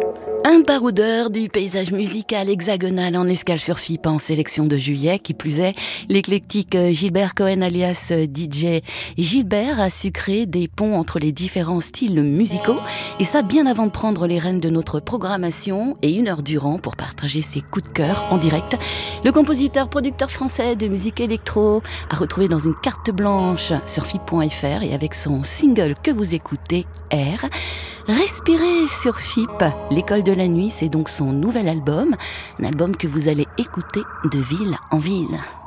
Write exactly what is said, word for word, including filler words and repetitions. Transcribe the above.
Un baroudeur du paysage musical hexagonal en escale sur F I P en sélection de juillet. Qui plus est, l'éclectique Gilbert Cohen alias D J Gilbert a su créer des ponts entre les différents styles musicaux. Et ça bien avant de prendre les rênes de notre programmation et une heure durant pour partager ses coups de cœur en direct. Le compositeur producteur français de musique électro a retrouvé dans une carte blanche sur F I P point F R et avec son single que vous écoutez, R. Respirez sur F I P, l'école de la nuit, c'est donc son nouvel album, un album que vous allez écouter de ville en ville.